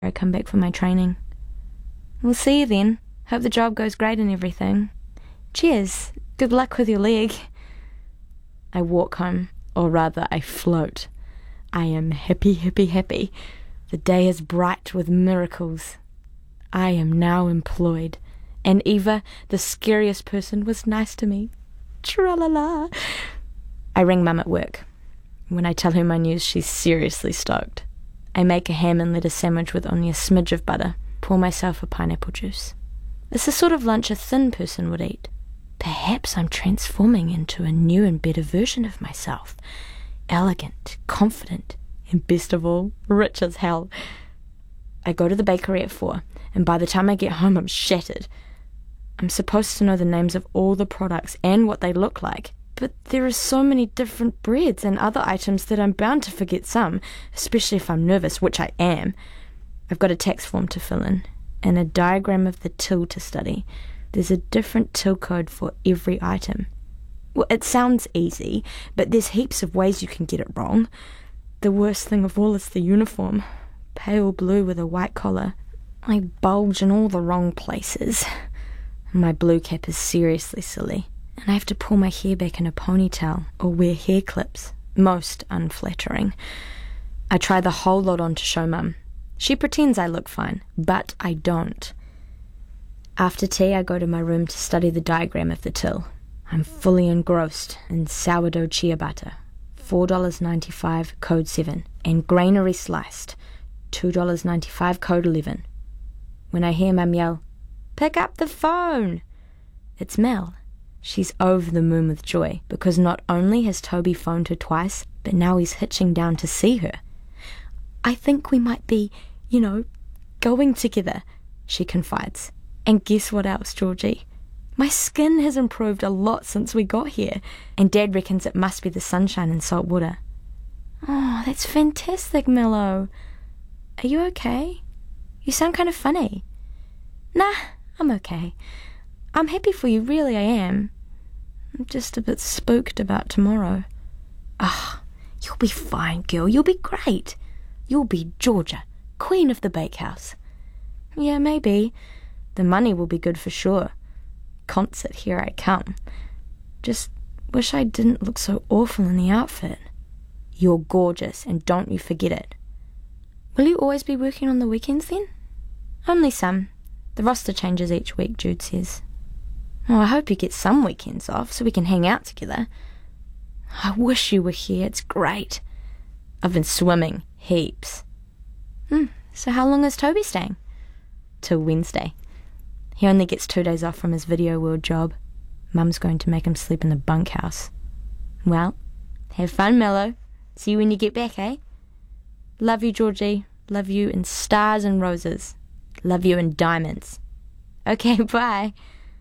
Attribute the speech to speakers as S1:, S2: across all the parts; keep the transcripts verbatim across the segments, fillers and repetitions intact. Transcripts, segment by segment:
S1: I come back from my training. We'll see you then. Hope the job goes great and everything. Cheers. Good luck with your leg. I walk home, or rather I float. I am happy, happy, happy. The day is bright with miracles. I am now employed, and Eva, the scariest person, was nice to me. Tra-la-la. I ring Mum at work. When I tell her my news, she's seriously stoked. I make a ham and lettuce sandwich with only a smidge of butter, pour myself a pineapple juice. It's the sort of lunch a thin person would eat. Perhaps I'm transforming into a new and better version of myself. Elegant, confident, and best of all, rich as hell. I go to the bakery at four, and by the time I get home I'm shattered. I'm supposed to know the names of all the products and what they look like, but there are so many different breads and other items that I'm bound to forget some, especially if I'm nervous, which I am. I've got a tax form to fill in, and a diagram of the till to study. There's a different till code for every item. Well, it sounds easy, but there's heaps of ways you can get it wrong. The worst thing of all is the uniform. Pale blue with a white collar. I bulge in all the wrong places. My blue cap is seriously silly, and I have to pull my hair back in a ponytail or wear hair clips. Most unflattering. I try the whole lot on to show Mum. She pretends I look fine, but I don't. After tea, I go to my room to study the diagram of the till. I'm fully engrossed in sourdough ciabatta, four dollars ninety-five, code seven, and granary sliced, two dollars ninety-five, code eleven. When I hear Mum yell, "Pick up the phone!" It's Mel. She's over the moon with joy, because not only has Toby phoned her twice, but now he's hitching down to see her. "I think we might be, you know, going together," she confides. And guess what else, Georgie? My skin has improved a lot since we got here, and Dad reckons it must be the sunshine and salt water. "Oh, that's fantastic, Mello. Are you okay? You sound kind of funny." "Nah, I'm okay. I'm happy for you, really I am. I'm just a bit spooked about tomorrow." "Ah, oh, you'll be fine, girl. You'll be great. You'll be Georgia, queen of the bakehouse." "Yeah, maybe. The money will be good for sure. Concert, here I come. Just wish I didn't look so awful in the outfit." "You're gorgeous, and don't you forget it." "Will you always be working on the weekends then?" "Only some. The roster changes each week," Jude says. "Oh, I hope you get some weekends off so we can hang out together." "I wish you were here. It's great." "I've been swimming heaps." Hmm, so how long is Toby staying?" "Till Wednesday. He only gets two days off from his Video World job. Mum's going to make him sleep in the bunkhouse." "Well, have fun, Mello. See you when you get back, eh?" "Love you, Georgie. Love you in stars and roses. Love you in diamonds." "Okay, bye."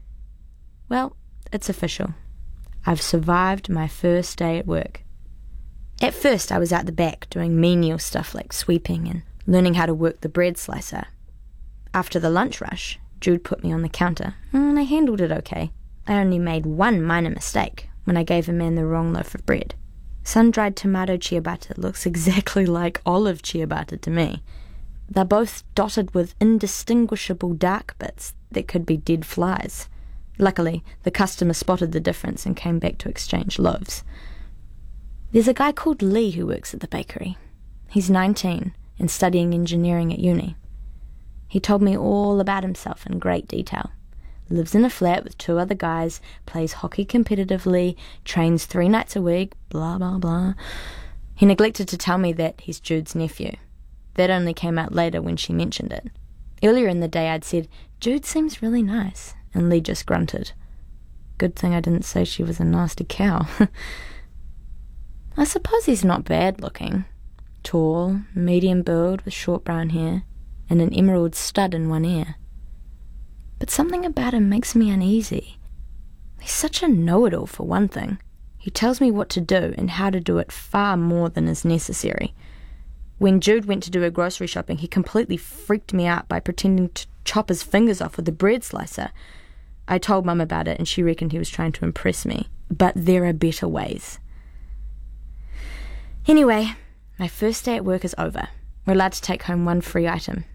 S1: Well, it's official. I've survived my first day at work. At first I was out the back doing menial stuff like sweeping and learning how to work the bread slicer. After the lunch rush, Jude put me on the counter, and I handled it okay. I only made one minor mistake when I gave a man the wrong loaf of bread. Sun-dried tomato ciabatta looks exactly like olive ciabatta to me. They're both dotted with indistinguishable dark bits that could be dead flies. Luckily, the customer spotted the difference and came back to exchange loaves. There's a guy called Lee who works at the bakery. He's nineteen and studying engineering at uni. He told me all about himself in great detail. Lives in a flat with two other guys, plays hockey competitively, trains three nights a week, blah, blah, blah. He neglected to tell me that he's Jude's nephew. That only came out later when she mentioned it. Earlier in the day I'd said, "Jude seems really nice," and Lee just grunted. Good thing I didn't say she was a nasty cow. I suppose he's not bad looking. Tall, medium build with short brown hair, and an emerald stud in one ear. But something about him makes me uneasy. He's such a know-it-all for one thing. He tells me what to do and how to do it far more than is necessary. When Jude went to do her grocery shopping, he completely freaked me out by pretending to chop his fingers off with a bread slicer. I told Mum about it and she reckoned he was trying to impress me. But there are better ways. Anyway, my first day at work is over. We're allowed to take home one free item.